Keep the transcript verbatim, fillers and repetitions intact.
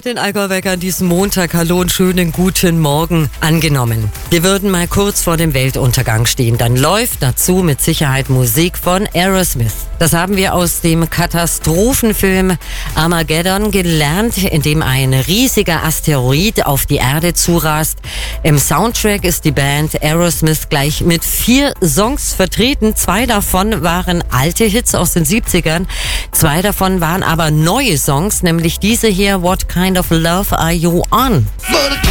den Allgäu an diesem Montag. Hallo und schönen guten Morgen. Angenommen, wir würden mal kurz vor dem Weltuntergang stehen. Dann läuft dazu mit Sicherheit Musik von Aerosmith. Das haben wir aus dem Katastrophenfilm Armageddon gelernt, in dem ein riesiger Asteroid auf die Erde zurast. Im Soundtrack ist die Band Aerosmith gleich mit vier Songs vertreten. Zwei davon waren alte Hits aus den siebzigern. Zwei davon waren aber neue Songs, nämlich diese hier, What Kind of Love Are You On?